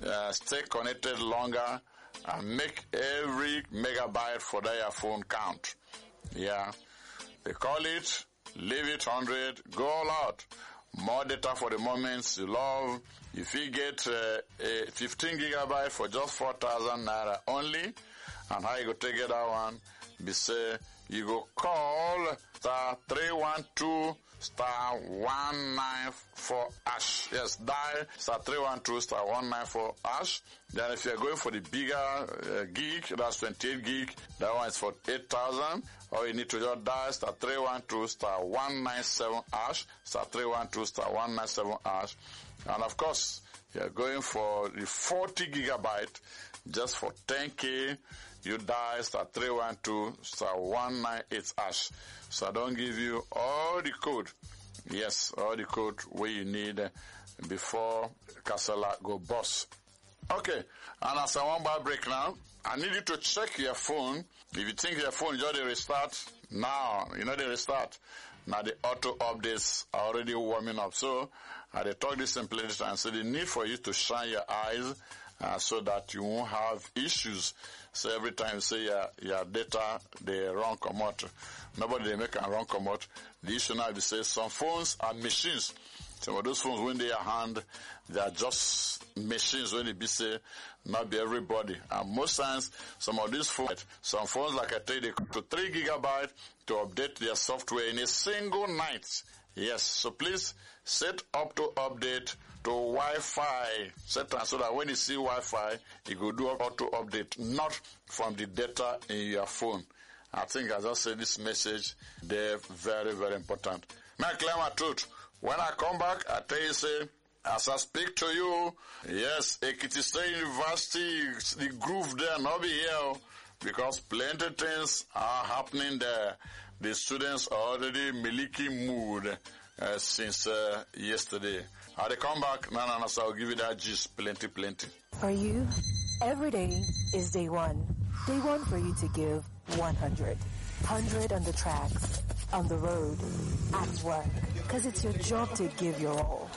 stay connected longer, and make every megabyte for their phone count. Yeah. They call it, leave it 100, go all out. More data for the moments you love. If you get a 15 gigabyte for just 4,000 naira only, and how you go take it that one? Be say, you go call *312 *194 hash. Yes, dial *312 *194 hash. Then if you're going for the bigger gig, that's 28 gig, that one is for 8,000. Or you need to just dial *312 *197 hash, *312 *197 hash. And of course, you're going for the 40 gigabyte just for 10K. You dial *312 *198 hash. So I don't give you all the code. Yes, all the code where you need before Casala go bust. Okay, and as I want by break now, I need you to check your phone. If you think your phone just restart, now, they restart. Now the auto updates are already warming up. So I talk this simplicity and say the need for you to shine your eyes so that you won't have issues. So every time you say your data, they run come out. Nobody they make a run come out. The issue now is say some phones are machines. Some of those phones, when they are hand, they are just machines when they be say, not be everybody. And most times, some of these phones, some phones, like I tell you, they come to 3 gigabyte to update their software in a single night. Yes, so please set up to update to Wi-Fi. Set so that when you see Wi-Fi, you go do auto update, not from the data in your phone. I think as I said, this message, they're very, very important. May I claim my truth? When I come back, I tell you, say, as I speak to you, yes, Ekiti State University, the groove there, not be here, because plenty things are happening there. The students are already milky mood since yesterday. How they come back, no, so I'll give you that gist, plenty. For you, every day is day one. Day one for you to give 100. 100 on the tracks, on the road, at work. Because it's your job to give your all.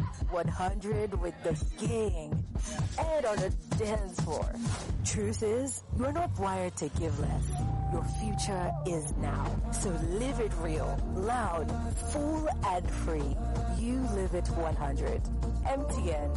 100 with the gang and on the dance floor. Truth is, you're not wired to give less. Your future is now. So live it real, loud, full and free. You live it 100. MTN.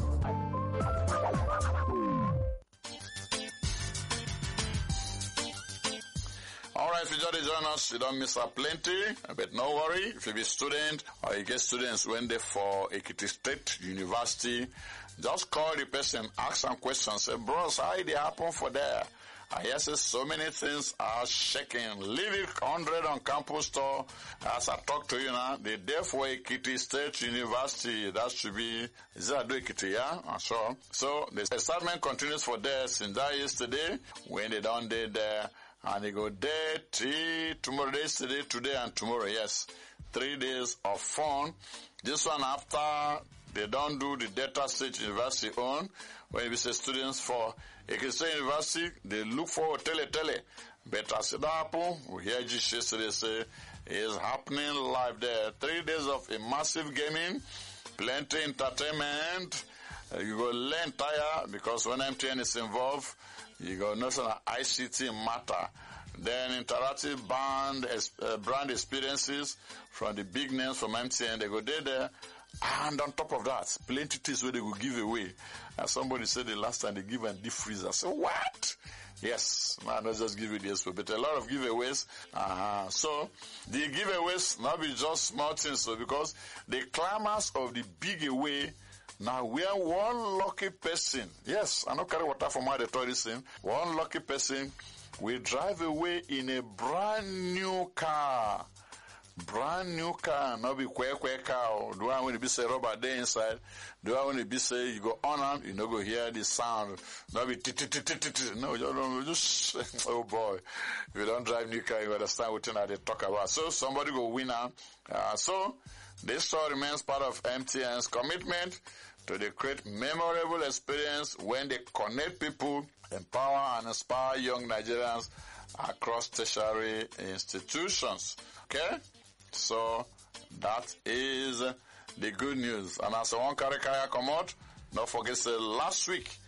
Alright, if you just join us, you don't miss out plenty. But no worry, if you be a student or you get students when they for Ekiti State University, just call the person, ask some questions, say, bros, how did it happen for there? I hear say so many things are shaking. Leave it 100 on campus store. As I talk to you now, they're there for Ekiti State University. That should be, is that Ekiti, yeah? I'm sure. So the excitement continues for there since that yesterday when they done did there. And they go there tomorrow, yesterday, today and tomorrow, yes. 3 days of fun. This one after they don't do the Delta State University on, when we say students for Ekiti State University, they look for tele. But as it happen, we hear just yesterday say, it's happening live there. 3 days of immersive gaming, plenty entertainment. You go learn tire because when MTN is involved, you go know some ICT matter. Then interactive brand experiences from the big names from MTN, they go there. And on top of that, plenty things where they will give away. As somebody said the last time they give and deep freezer. So what? Yes, man, not just give you this, but a lot of giveaways. So the giveaways not be just small things, so because the clamors of the big away. Now we are one lucky person. Yes, I don't carry water from my tourist in. One lucky person will drive away in a brand new car. Brand new car, not be quick car. Do I want to be say rubber there inside? Do I want to be say you go on them, you know go hear the sound. Not be no, you don't just oh boy. If you don't drive new car, you understand what they talk about. So somebody go win now. So this store remains part of MTN's commitment to the create memorable experience when they connect people, empower and inspire young Nigerians across tertiary institutions. Okay? So that is the good news. And as I want Karikaya come out, don't forget last week